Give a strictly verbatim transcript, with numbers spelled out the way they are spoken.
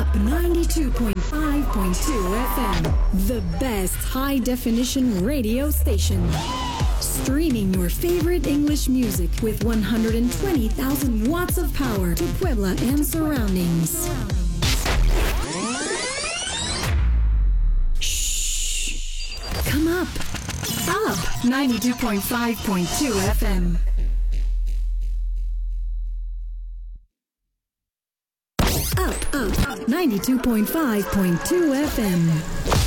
Up ninety-two point five point two F M, the best high-definition radio station. Streaming your favorite English music with one hundred twenty thousand watts of power to Puebla and surroundings. Shh. Come up. Up ninety-two point five point two F M. Up, up, up ninety-two point five point two F M.